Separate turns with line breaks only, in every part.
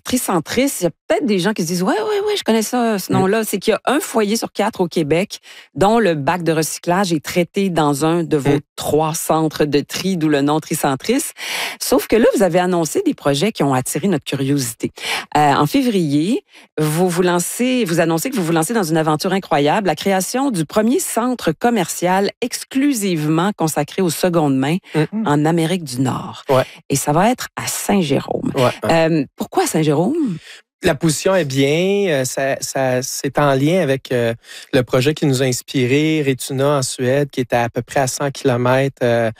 Tricentris, il y a peut-être des gens qui se disent ouais, je connais ça, ce nom-là. C'est qu'il y a un foyer sur 4 au Québec dont le bac de recyclage est traité dans un de vos 3 centres de tri, d'où le nom Tricentris. Sauf que là, vous avez annoncé des projets qui ont attiré notre curiosité. En février, vous annoncez que vous vous lancez dans une aventure incroyable, la création du premier centre commercial exclusivement consacré aux secondes mains en Amérique du Nord.
Ouais.
Et ça va être à Saint-Jérôme.
Ouais.
Pourquoi Saint-Jérôme?
La position est bien, c'est en lien avec le projet qui nous a inspiré, Retuna en Suède, qui est à peu près à 100 km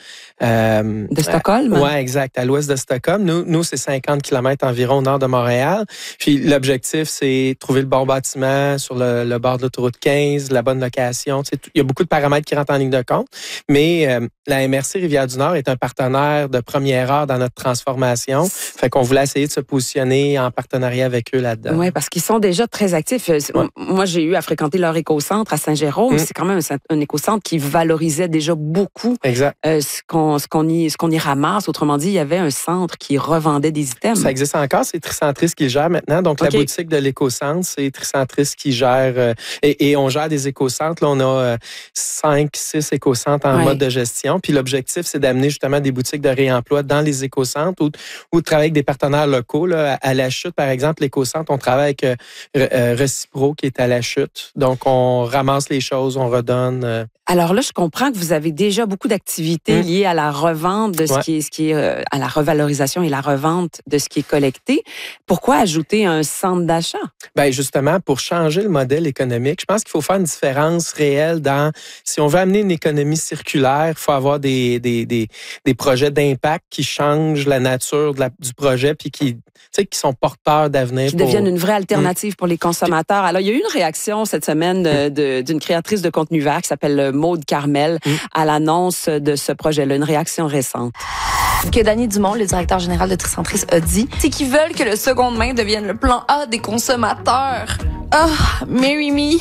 de Stockholm?
Oui, exact, à l'ouest de Stockholm. Nous, c'est 50 km environ au nord de Montréal. Puis l'objectif, c'est trouver le bon bâtiment sur le bord de l'autoroute 15, la bonne location. Tu sais, il y a beaucoup de paramètres qui rentrent en ligne de compte, mais la MRC Rivière-du-Nord est un partenaire de première heure dans notre transformation. Fait qu'on voulait essayer de se positionner en partenariat avec eux là-dedans.
Oui, parce qu'ils sont déjà très actifs. Ouais. Moi, j'ai eu à fréquenter leur écocentre à Saint-Jérôme. C'est quand même un écocentre qui valorisait déjà beaucoup ce qu'on y ramasse. Autrement dit, il y avait un centre qui revendait des items.
Ça existe encore, c'est Tricentris qui le gère maintenant. Donc, la boutique de l'écocentre, c'est Tricentris qui gère. Et on gère des écocentres. Là, on a 5-6 écocentres en mode de gestion. Puis l'objectif, c'est d'amener justement des boutiques de réemploi dans les écocentres ou de travailler avec des partenaires locaux. Là. À La Chute, par exemple, l'écocentre, on travaille avec Recipro qui est à La Chute. Donc, on ramasse les choses, on redonne.
Alors là, je comprends que vous avez déjà beaucoup d'activités liées à la revente de ce qui est à la revalorisation et la revente de ce qui est collecté. Pourquoi ajouter un centre d'achat?
Bien, justement, pour changer le modèle économique, je pense qu'il faut faire une différence réelle dans, si on veut amener une économie circulaire, il faut avoir des projets d'impact qui changent la nature du projet puis qui sont porteurs d'avenir.
Qui deviennent une vraie alternative pour les consommateurs. Alors, il y a eu une réaction cette semaine d'une créatrice de contenu vert qui s'appelle Maude Carmel à l'annonce de ce projet-là, une réaction récente.
Que Danny Dumont, le directeur général de Tricentris, a dit, c'est qu'ils veulent que le seconde main devienne le plan A des consommateurs. Ah, marry me.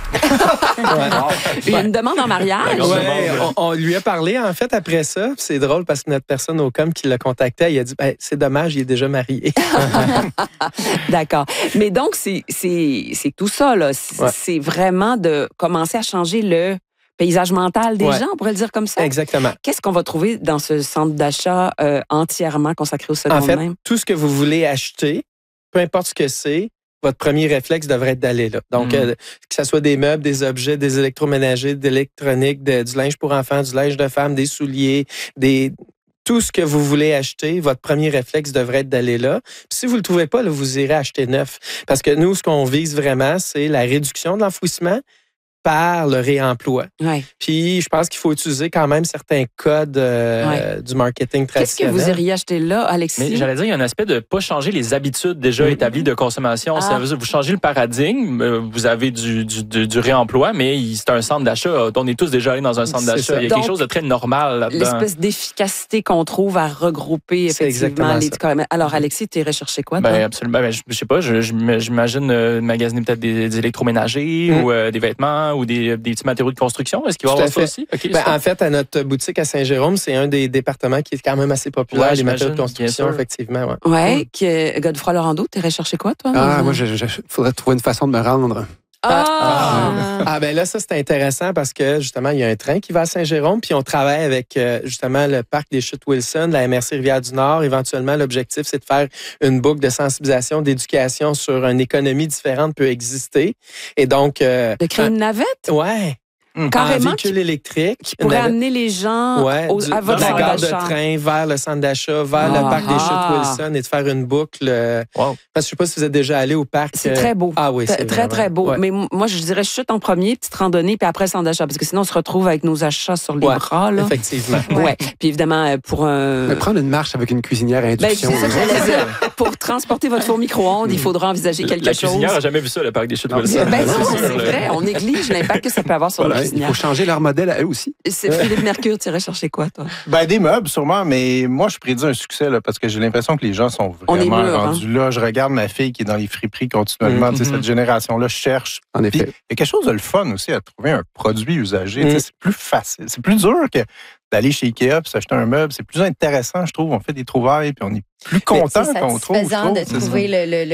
Une demande en mariage?
Oui, on lui a parlé en fait après ça. C'est drôle parce que notre personne au com qui l'a contacté, il a dit c'est dommage, il est déjà marié.
D'accord. Mais donc, c'est tout ça, là. C'est vraiment de commencer à changer le paysage mental des gens, on pourrait le dire comme ça.
Exactement.
Qu'est-ce qu'on va trouver dans ce centre d'achat entièrement consacré au seconde main?
En fait, tout ce que vous voulez acheter, peu importe ce que c'est, votre premier réflexe devrait être d'aller là. Donc, que ce soit des meubles, des objets, des électroménagers, de l'électronique, du linge pour enfants, du linge de femme, des souliers, tout ce que vous voulez acheter, votre premier réflexe devrait être d'aller là. Puis si vous ne le trouvez pas, là, vous irez acheter neuf. Parce que nous, ce qu'on vise vraiment, c'est la réduction de l'enfouissement par le réemploi.
Ouais.
Puis, je pense qu'il faut utiliser quand même certains codes du marketing traditionnel.
Qu'est-ce que vous iriez acheter là, Alexis?
Mais j'allais dire, il y a un aspect de ne pas changer les habitudes déjà établies de consommation. Vous changez le paradigme, vous avez du réemploi, mais c'est un centre d'achat. On est tous déjà allés dans un centre d'achat. Il y a quelque chose de très normal là-dedans.
L'espèce d'efficacité qu'on trouve à regrouper effectivement les... Alors, Alexis, tu irais chercher quoi, toi?
Absolument. Je sais pas, j'imagine magasiner peut-être des électroménagers ou des vêtements ou des petits matériaux de construction. Est-ce qu'il va y avoir ça aussi? Okay,
en fait, à notre boutique à Saint-Jérôme, c'est un des départements qui est quand même assez populaire, les matériaux de construction, effectivement.
Oui. Godefroy Laurando, tu irais chercher quoi, toi?
Moi, il faudrait trouver une façon de me rendre.
Ben là, ça, c'est intéressant parce que, justement, il y a un train qui va à Saint-Jérôme, puis on travaille avec, justement, le parc des Chutes Wilson, la MRC Rivière-du-Nord. Éventuellement, l'objectif, c'est de faire une boucle de sensibilisation, d'éducation sur une économie différente peut exister. Et donc...
de créer une navette?
Ouais.
Carrément,
un véhicule électrique.
Qui pourrait amener les gens à votre centre d'achat.
De la gare de train vers le centre d'achat, vers le parc des Chutes Wilson et de faire une boucle. Parce que je ne sais pas si vous êtes déjà allé au parc.
C'est très beau.
Ah oui, c'est
très, très beau. Ouais. Mais moi, je dirais chute en premier, petite randonnée, puis après le centre d'achat. Parce que sinon, on se retrouve avec nos achats sur les bras. Là.
Effectivement.
Ouais. Puis évidemment, pour un...
Mais prendre une marche avec une cuisinière à induction.
C'est ça que j'allais dire. Pour transporter votre four micro-ondes, il faudra envisager quelque chose.
La cuisinière n'a jamais vu ça, le parc des Chutes Wilson.
C'est vrai. On néglige l'impact que ça peut avoir sur la cuisinière.
Il faut changer leur modèle à eux aussi.
C'est Philippe Mercure, tu irais chercher quoi, toi?
Des meubles, sûrement, mais moi, je prédis un succès là, parce que j'ai l'impression que les gens sont vraiment rendus là. Je regarde ma fille qui est dans les friperies continuellement. Cette génération-là cherche.
En effet.
Il y a quelque chose de le fun aussi à trouver un produit usagé. C'est plus facile. C'est plus dur que d'aller chez Ikea et s'acheter un meuble. C'est plus intéressant, je trouve. On fait des trouvailles puis on est plus content qu'on trouve.
C'est satisfaisant de trouver le